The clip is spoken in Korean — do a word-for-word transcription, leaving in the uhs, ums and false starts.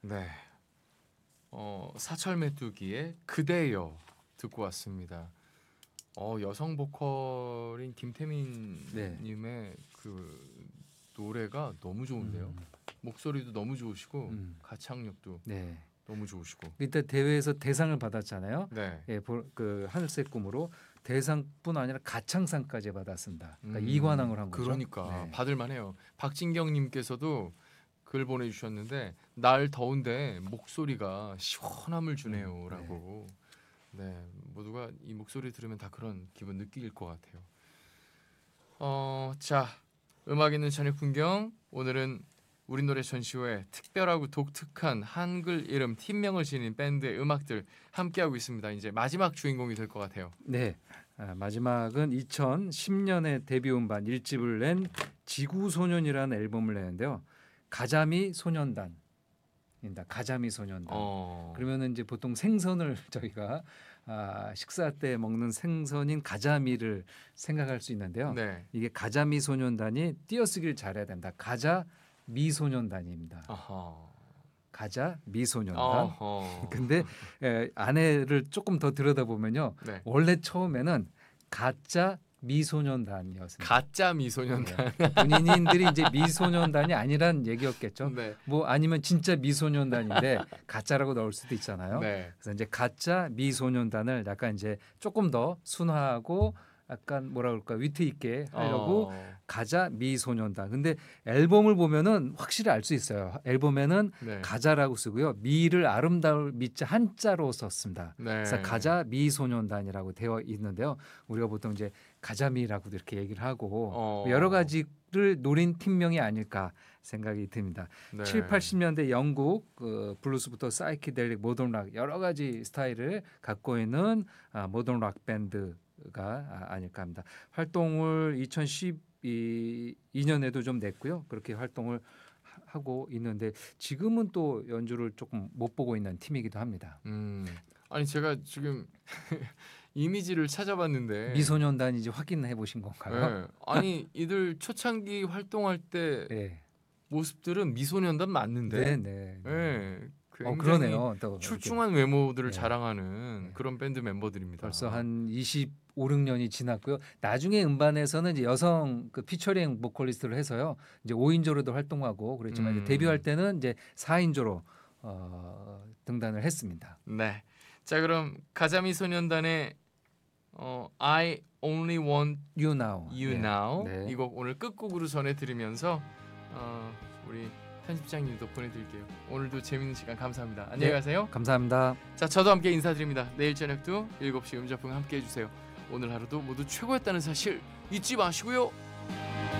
네. 어, 사철 메뚜기의 그대여 듣고 왔습니다. 어, 여성 보컬인 김태민 네. 님의 그 노래가 너무 좋은데요. 음. 목소리도 너무 좋으시고 음. 가창력도 네. 너무 좋으시고. 이때 대회에서 대상을 받았잖아요. 네. 예, 보- 그 하늘색 꿈으로 대상뿐 아니라 가창상까지 받았습니다. 그러니까 음, 이관왕을 한 거죠. 그러니까 네. 받을만해요. 박진경 님께서도 글 보내주셨는데 날 더운데 목소리가 시원함을 주네요라고. 네, 모두가 이 목소리 들으면 다 그런 기분 느낄 것 같아요. 어, 자, 음악 있는 저녁 풍경. 오늘은 우리 노래 전시회에 특별하고 독특한 한글 이름 팀명을 지닌 밴드의 음악들 함께하고 있습니다. 이제 마지막 주인공이 될 것 같아요. 네. 아, 마지막은 이천십 년에 데뷔 음반 일 집을 낸 지구소년이라는 앨범을 내는데요. 가자미 소년단입니다. 가자미 소년단. 어, 그러면은 이제 보통 생선을 저희가 아, 식사 때 먹는 생선인 가자미를 생각할 수 있는데요. 네, 이게 가자미 소년단이 띄어쓰기를 잘해야 된다. 가자 미소년단입니다. 아하, 가자 미소년단. 어허, 근데 에, 안에를 조금 더 들여다보면요. 네, 원래 처음에는 가짜 미소년단이었습니다. 가짜 미소년단. 네. 본인들이 이제 미소년단이 아니란 얘기였겠죠. 네, 뭐 아니면 진짜 미소년단인데 가짜라고 넣을 수도 있잖아요. 네, 그래서 이제 가짜 미소년단을 약간 이제 조금 더 순화하고 약간 뭐라 그럴까 위트 있게 하려고 어, 가자 미소년단. 근데 앨범을 보면은 확실히 알 수 있어요. 앨범에는 네, 가자라고 쓰고요. 미를 아름다울 미자 한자로 썼습니다. 네, 그래서 가자 미소년단이라고 되어 있는데요. 우리가 보통 이제 가자미라고도 이렇게 얘기를 하고 어, 여러 가지를 노린 팀명이 아닐까 생각이 듭니다. 네. 칠, 팔십 년대 영국 그 블루스부터 사이키델릭, 모던 락 여러 가지 스타일을 갖고 있는 아, 모던 락 밴드가 아, 아닐까 합니다. 활동을 이천십이 년에도 좀 냈고요. 그렇게 활동을 하- 하고 있는데 지금은 또 연주를 조금 못 보고 있는 팀이기도 합니다. 음, 아니 제가 지금 이미지를 찾아봤는데 미소년단인지 확인해 보신 건가요? 네. 아니 이들 초창기 활동할 때 네. 모습들은 미소년단 맞는데, 네, 네. 네. 어, 굉장히 그러네요. 또 이렇게 출중한 외모들을 네. 자랑하는 네. 그런 밴드 멤버들입니다. 벌써 한 이십오, 육 년이 지났고요. 나중에 음반에서는 이제 여성 그 피처링 보컬리스트를 해서요. 이제 오 인조로도 활동하고 그랬지만 음. 이제 데뷔할 때는 이제 사 인조로 어, 등단을 했습니다. 네. 자 그럼 가자미 소년단의 어, I Only Want You Now. You 네. Now 네. 이 곡 오늘 끝곡으로 전해드리면서 어, 우리 편집장님도 보내드릴게요. 오늘도 재밌는 시간 감사합니다. 안녕히 네. 가세요. 감사합니다. 자 저도 함께 인사드립니다. 내일 저녁도 일곱 시 음자풍 함께 해주세요. 오늘 하루도 모두 최고였다는 사실 잊지 마시고요.